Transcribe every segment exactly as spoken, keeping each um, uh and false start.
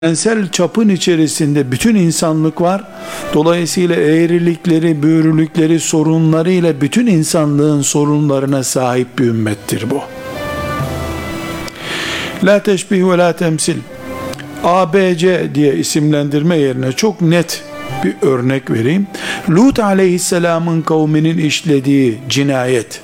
Evrensel çapın içerisinde bütün insanlık var. Dolayısıyla eğrilikleri, büğrülükleri, sorunlarıyla bütün insanlığın sorunlarına sahip bir ümmettir bu. La teşbih ve la temsil. A B C diye isimlendirme yerine çok net bir örnek vereyim. Lut aleyhisselamın kavminin işlediği cinayet,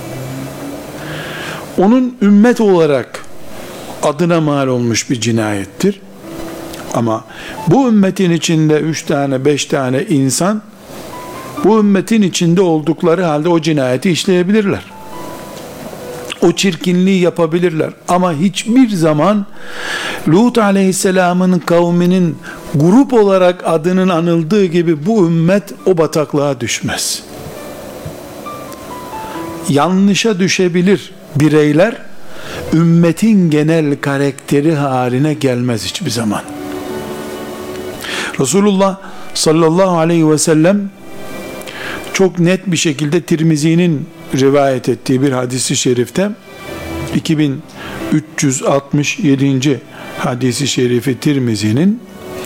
onun ümmet olarak adına mal olmuş bir cinayettir. Ama bu ümmetin içinde üç tane, beş tane insan bu ümmetin içinde oldukları halde o cinayeti işleyebilirler. O çirkinliği yapabilirler. Ama hiçbir zaman Lut aleyhisselamın kavminin grup olarak adının anıldığı gibi bu ümmet o bataklığa düşmez. Yanlışa düşebilir bireyler, ümmetin genel karakteri haline gelmez hiçbir zaman. Resulullah sallallahu aleyhi ve sellem çok net bir şekilde Tirmizi'nin rivayet ettiği bir hadisi şerifte, iki bin üç yüz altmış yedinci hadisi şerifi Tirmizi'nin,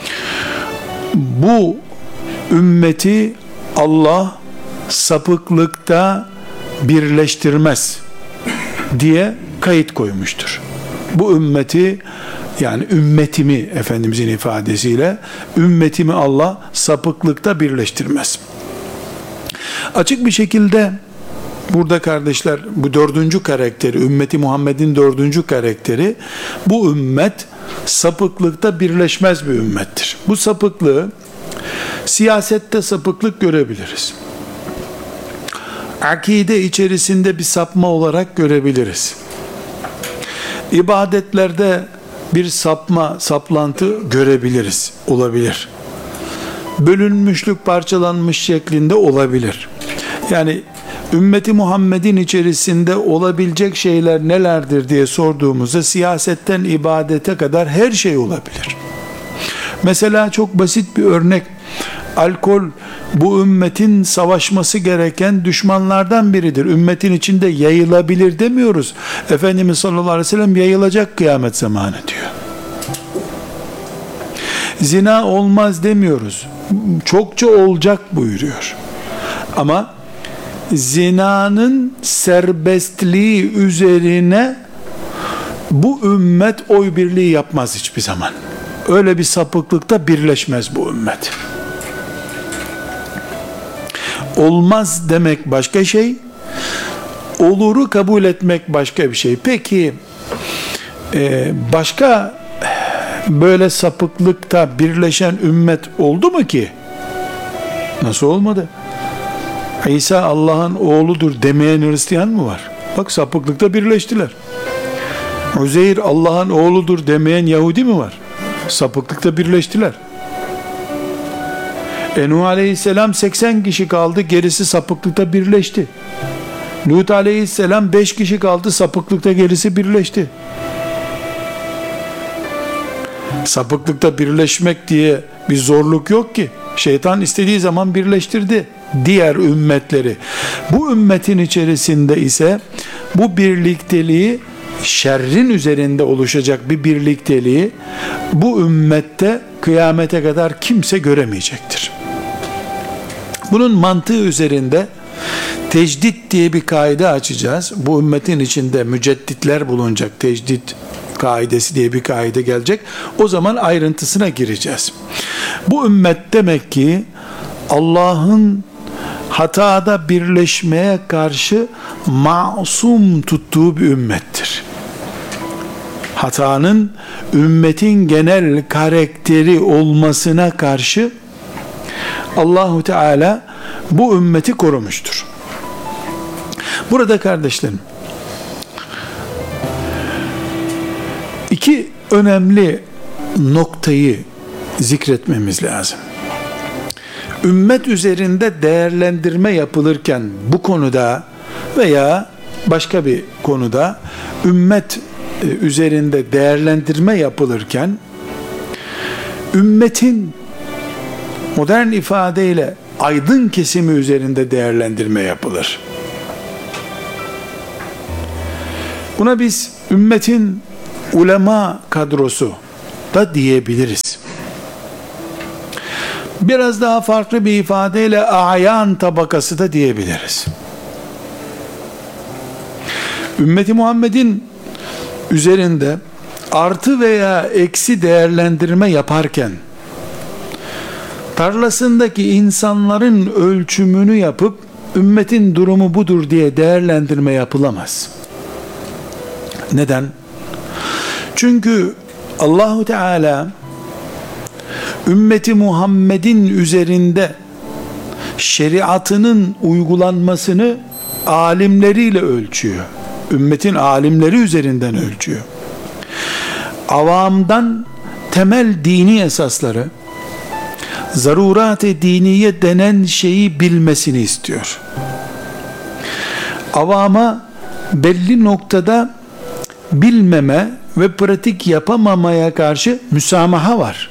bu ümmeti Allah sapıklıkta birleştirmez diye kayıt koymuştur. Bu ümmeti, yani ümmetimi, Efendimizin ifadesiyle ümmetimi Allah sapıklıkta birleştirmez. Açık bir şekilde burada kardeşler, bu dördüncü karakteri, ümmeti Muhammed'in dördüncü karakteri, bu ümmet sapıklıkta birleşmez bir ümmettir. Bu sapıklığı siyasette sapıklık görebiliriz. Akide içerisinde bir sapma olarak görebiliriz. İbadetlerde bir sapma, saplantı görebiliriz, olabilir. Bölünmüşlük, parçalanmış şeklinde olabilir. Yani ümmeti Muhammed'in içerisinde olabilecek şeyler nelerdir diye sorduğumuzda siyasetten ibadete kadar her şey olabilir. Mesela çok basit bir örnek, alkol bu ümmetin savaşması gereken düşmanlardan biridir. Ümmetin içinde yayılabilir demiyoruz. Efendimiz sallallahu aleyhi ve sellem yayılacak kıyamet zamanı diyor. Zina olmaz demiyoruz. Çokça olacak buyuruyor. Ama zinanın serbestliği üzerine bu ümmet oy birliği yapmaz hiçbir zaman. Öyle bir sapıklıkta birleşmez bu ümmet. Olmaz demek başka şey, oluru kabul etmek başka bir şey. Peki e, başka böyle sapıklıkta birleşen ümmet oldu mu ki? Nasıl olmadı? İsa Allah'ın oğludur demeyen Hristiyan mı var? Bak, sapıklıkta birleştiler. Uzeyr Allah'ın oğludur demeyen Yahudi mi var? Sapıklıkta birleştiler. Nuh aleyhisselam seksen kişi kaldı, gerisi sapıklıkta birleşti. Lut aleyhisselam beş kişi kaldı, sapıklıkta gerisi birleşti. Sapıklıkta birleşmek diye bir zorluk yok ki. Şeytan istediği zaman birleştirdi diğer ümmetleri. Bu ümmetin içerisinde ise bu birlikteliği, şerrin üzerinde oluşacak bir birlikteliği bu ümmette kıyamete kadar kimse göremeyecektir. Bunun mantığı üzerinde tecdit diye bir kaide açacağız. Bu ümmetin içinde mücedditler bulunacak. Tecdit kaidesi diye bir kaide gelecek. O zaman ayrıntısına gireceğiz. Bu ümmet demek ki Allah'ın hatada birleşmeye karşı masum tuttuğu bir ümmettir. Hatanın ümmetin genel karakteri olmasına karşı Allahu Teala bu ümmeti korumuştur. Burada kardeşlerim, iki önemli noktayı zikretmemiz lazım. Ümmet üzerinde değerlendirme yapılırken bu konuda veya başka bir konuda ümmet üzerinde değerlendirme yapılırken ümmetin modern ifadeyle aydın kesimi üzerinde değerlendirme yapılır. Buna biz ümmetin ulema kadrosu da diyebiliriz. Biraz daha farklı bir ifadeyle ayan tabakası da diyebiliriz. Ümmeti Muhammed'in üzerinde artı veya eksi değerlendirme yaparken tarlasındaki insanların ölçümünü yapıp ümmetin durumu budur diye değerlendirme yapılamaz. Neden? Çünkü Allahu Teala ümmeti Muhammed'in üzerinde şeriatının uygulanmasını alimleriyle ölçüyor. Ümmetin alimleri üzerinden ölçüyor. Avamdan temel dini esasları, zarurat-ı diniye denen şeyi bilmesini istiyor. Avama belli noktada bilmeme ve pratik yapamamaya karşı müsamaha var.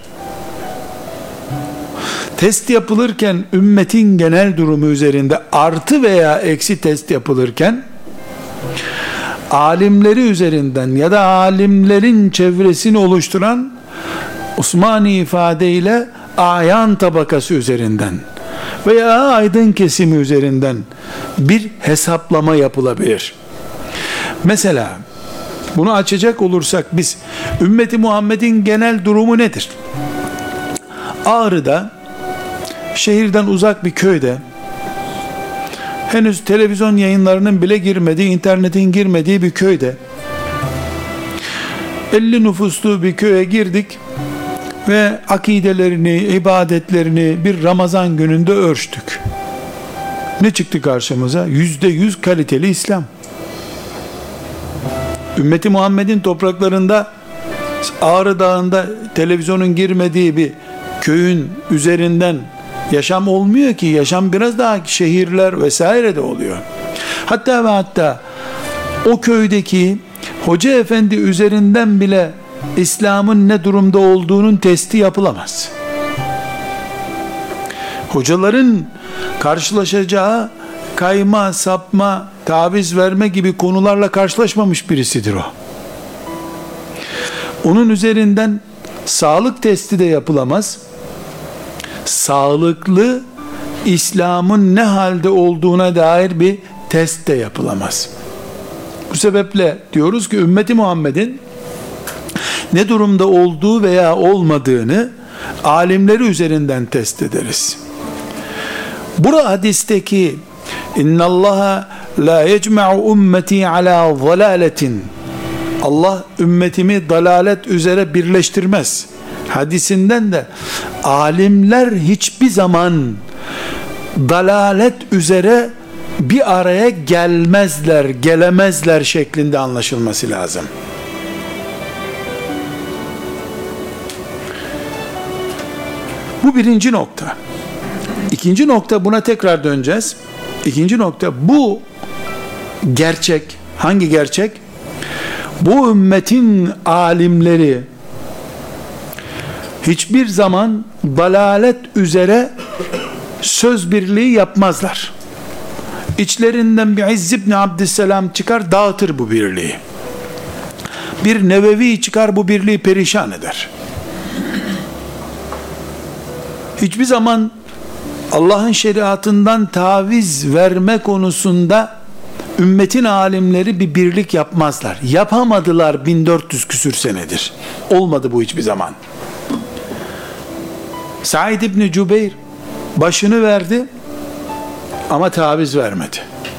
Test yapılırken ümmetin genel durumu üzerinde artı veya eksi test yapılırken alimleri üzerinden ya da alimlerin çevresini oluşturan Osmani ifadeyle ayan tabakası üzerinden veya aydın kesimi üzerinden bir hesaplama yapılabilir. Mesela bunu açacak olursak biz ümmeti Muhammed'in genel durumu nedir? Ağrı'da, şehirden uzak bir köyde, henüz televizyon yayınlarının bile girmediği, internetin girmediği bir köyde, elli nüfuslu bir köye girdik ve akidelerini, ibadetlerini bir Ramazan gününde ölçtük. Ne çıktı karşımıza? Yüzde yüz kaliteli İslam. Ümmeti Muhammed'in topraklarında, Ağrı Dağı'nda televizyonun girmediği bir köyün üzerinden yaşam olmuyor ki. Yaşam biraz daha şehirler vesaire de oluyor. Hatta ve hatta o köydeki hoca efendi üzerinden bile İslam'ın ne durumda olduğunun testi yapılamaz. Hocaların karşılaşacağı kayma, sapma, taviz verme gibi konularla karşılaşmamış birisidir o. Onun üzerinden sağlık testi de yapılamaz. Sağlıklı İslam'ın ne halde olduğuna dair bir test de yapılamaz. Bu sebeple diyoruz ki ümmeti Muhammed'in ne durumda olduğu veya olmadığını alimleri üzerinden test ederiz. Burada hadisteki innallaha la yecma'u ummeti ala zalaletin, Allah ümmetimi dalalet üzere birleştirmez hadisinden de alimler hiçbir zaman dalalet üzere bir araya gelmezler, gelemezler şeklinde anlaşılması lazım. Bu birinci nokta. İkinci nokta, buna tekrar döneceğiz. İkinci nokta, bu gerçek. Hangi gerçek? Bu ümmetin alimleri hiçbir zaman dalalet üzere söz birliği yapmazlar. İçlerinden bir İzz ibn Abdüsselam çıkar, dağıtır bu birliği. Bir Nevevi çıkar, bu birliği perişan eder. Hiçbir zaman Allah'ın şeriatından taviz verme konusunda ümmetin alimleri bir birlik yapmazlar. Yapamadılar bin dört yüz küsür senedir. Olmadı bu hiçbir zaman. Said İbni Cübeyr başını verdi ama taviz vermedi.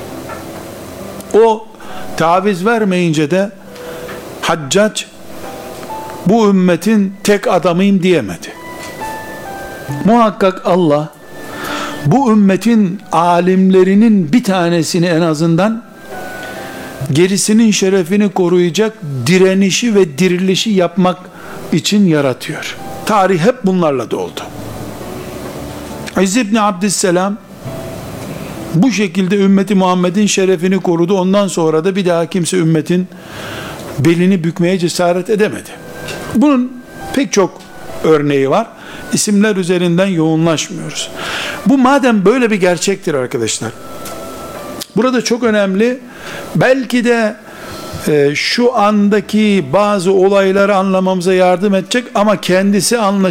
O taviz vermeyince de Haccac bu ümmetin tek adamıyım diyemedi. Muhakkak Allah bu ümmetin alimlerinin bir tanesini en azından gerisinin şerefini koruyacak direnişi ve dirilişi yapmak için yaratıyor. Tarih hep bunlarla doldu. İzz ibn Abdüsselam bu şekilde ümmeti Muhammed'in şerefini korudu. Ondan sonra da bir daha kimse ümmetin belini bükmeye cesaret edemedi. Bunun pek çok örneği var. İsimler üzerinden yoğunlaşmıyoruz. Bu madem böyle bir gerçektir arkadaşlar, burada çok önemli, belki de e, şu andaki bazı olayları anlamamıza yardım edecek ama kendisi anlaşılmıyor.